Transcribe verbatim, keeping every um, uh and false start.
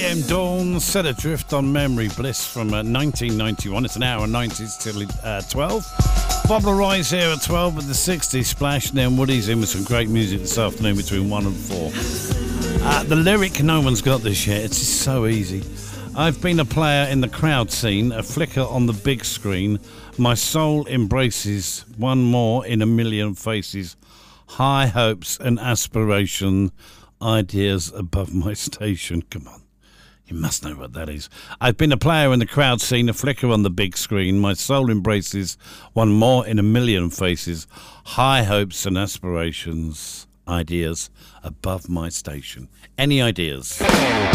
M Dawn, Set Adrift on Memory Bliss from uh, nineteen ninety-one. It's an hour and nineties till uh, twelve. Bob LaRoy's here at twelve with the sixties Splash, and then Woody's in with some great music this afternoon between one and four. Uh, the lyric, no one's got this yet. It's just so easy. I've been a player in the crowd scene, a flicker on the big screen. My soul embraces one more in a million faces. High hopes and aspiration, ideas above my station. Come on, you must know what that is. I've been a player in the crowd scene, a flicker on the big screen. My soul embraces one more in a million faces. High hopes and aspirations, ideas above my station. Any ideas?